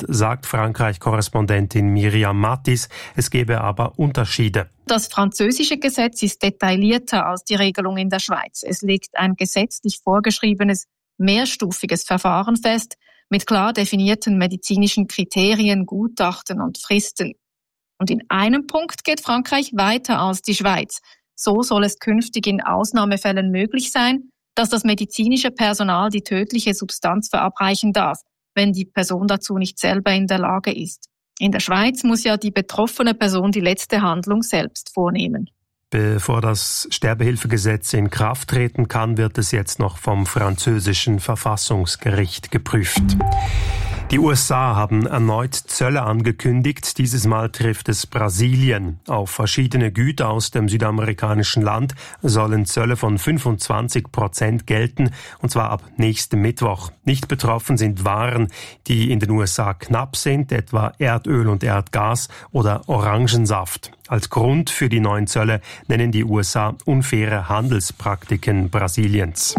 wird, sagt Frankreich-Korrespondentin Miriam Mattis. Es gebe aber Unterschiede. Das französische Gesetz ist detaillierter als die Regelung in der Schweiz. Es legt ein gesetzlich vorgeschriebenes, mehrstufiges Verfahren fest, mit klar definierten medizinischen Kriterien, Gutachten und Fristen. Und in einem Punkt geht Frankreich weiter als die Schweiz. So soll es künftig in Ausnahmefällen möglich sein, dass das medizinische Personal die tödliche Substanz verabreichen darf, wenn die Person dazu nicht selber in der Lage ist. In der Schweiz muss ja die betroffene Person die letzte Handlung selbst vornehmen. Bevor das Sterbehilfegesetz in Kraft treten kann, wird es jetzt noch vom französischen Verfassungsgericht geprüft. Die USA haben erneut Zölle angekündigt. Dieses Mal trifft es Brasilien. Auf verschiedene Güter aus dem südamerikanischen Land sollen Zölle von 25% gelten, und zwar ab nächstem Mittwoch. Nicht betroffen sind Waren, die in den USA knapp sind, etwa Erdöl und Erdgas oder Orangensaft. Als Grund für die neuen Zölle nennen die USA unfaire Handelspraktiken Brasiliens.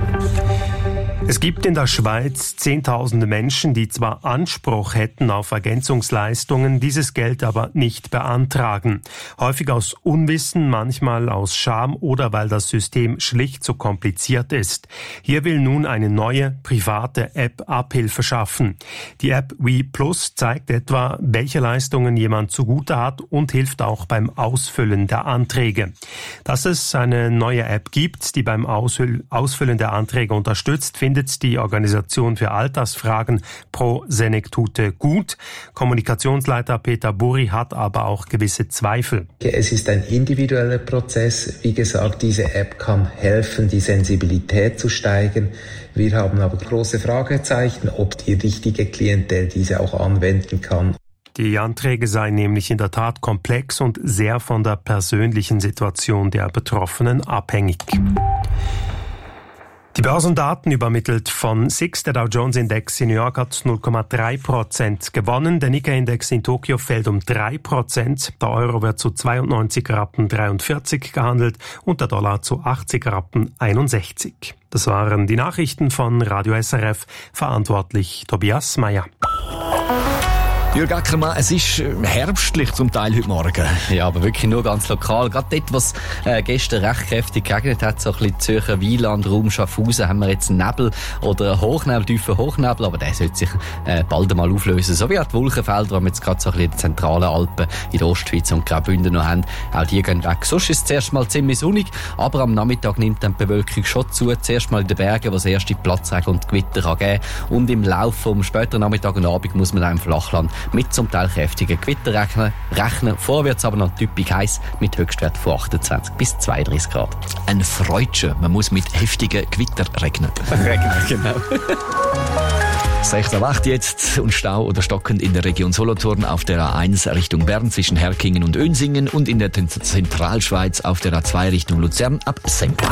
Es gibt in der Schweiz Zehntausende Menschen, die zwar Anspruch hätten auf Ergänzungsleistungen, dieses Geld aber nicht beantragen. Häufig aus Unwissen, manchmal aus Scham oder weil das System schlicht zu kompliziert ist. Hier will nun eine neue, private App Abhilfe schaffen. Die App WePlus zeigt etwa, welche Leistungen jemand zugute hat und hilft auch beim Ausfüllen der Anträge. Dass es eine neue App gibt, die beim Ausfüllen der Anträge unterstützt, findet die Organisation für Altersfragen Pro Senectute gut. Kommunikationsleiter Peter Burri hat aber auch gewisse Zweifel. Es ist ein individueller Prozess. Wie gesagt, diese App kann helfen, die Sensibilität zu steigern. Wir haben aber große Fragezeichen, ob die richtige Klientel diese auch anwenden kann. Die Anträge seien nämlich in der Tat komplex und sehr von der persönlichen Situation der Betroffenen abhängig. Die Börsendaten übermittelt von SIX, der Dow Jones Index in New York hat 0,3% gewonnen. Der Nikkei-Index in Tokio fällt um 3%. Der Euro wird zu 92,43 Rappen gehandelt und der Dollar zu 80,61 Rappen. Das waren die Nachrichten von Radio SRF, verantwortlich Tobias Meyer. Jürg Ackermann, es ist herbstlich zum Teil heute Morgen. Ja, aber wirklich nur ganz lokal. Gerade dort, was gestern recht kräftig geregnet hat, so ein bisschen Zürcher Wieland, Raum Schaffhausen, haben wir jetzt einen Nebel oder einen Hochnebel, tiefen Hochnebel, aber der sollte sich bald einmal auflösen. So wie auch die Wolkenfelder, die wir jetzt gerade so ein bisschen in den zentralen Alpen, in der Ostschweiz und Graubünden noch haben, auch die gehen weg. Sonst ist es zuerst mal ziemlich sonnig, aber am Nachmittag nimmt dann die Bewölkung schon zu. Zuerst mal in den Bergen, wo es erste Platzregen und Gewitter kann geben. Und im Laufe vom späteren Nachmittag und Abend muss man auch im Flachland mit zum Teil kräftigen Gewitter rechnen. Vorwärts aber noch typisch heiß mit Höchstwert von 28 bis 32 Grad. Ein Freudchen, man muss mit heftigen Gewitter regnen. Genau. 6:08 jetzt und Stau oder stockend in der Region Solothurn auf der A1 Richtung Bern zwischen Herkingen und Önsingen und in der Zentralschweiz auf der A2 Richtung Luzern ab Sempach.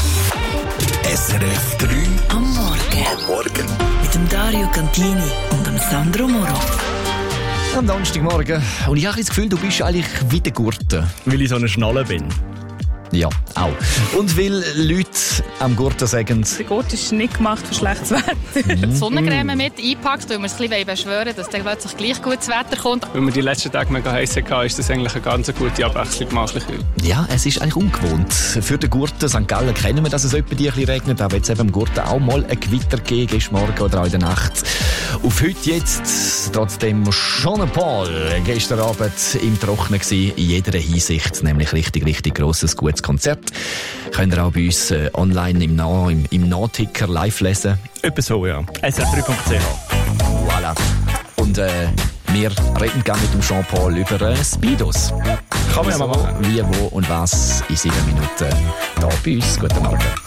SRF 3 am Morgen. Mit dem Dario Cantini und dem Sandro Moro. Am Donnerstagmorgen. Und ich habe das Gefühl, du bist eigentlich wie der Gurten. Weil ich so eine Schnalle bin. Ja, auch. Und weil Leute am Gurten sagen... Der Gurt ist nicht gemacht für schlechtes Wetter. Sonnencreme mit einpackt, weil wir es ein bisschen beschwören, dass dann plötzlich gleich gutes Wetter kommt. Wenn wir die letzten Tage mega heiß hatten, ist das eigentlich eine ganz gute Abwechslung gemacht. Ja, es ist eigentlich ungewohnt. Für den Gurten St. Gallen kennen wir, dass es etwa ein bisschen regnet, aber jetzt eben am Gurten auch mal ein Gewitter gegeben, ist morgen oder auch in der Nacht. Auf heute jetzt trotzdem Jean-Paul gestern Abend im Trocknen gewesen, in jeder Hinsicht, nämlich richtig grosses, gutes Konzert. Könnt ihr auch bei uns online im Nahticker live lesen. Etwa so, ja. sr3.ch. Voilà. Und wir reden gerne mit dem Jean-Paul über Speedos. Kann man ja mal machen. Wie, wo und was in 7 Minuten da bei uns. Guten Morgen.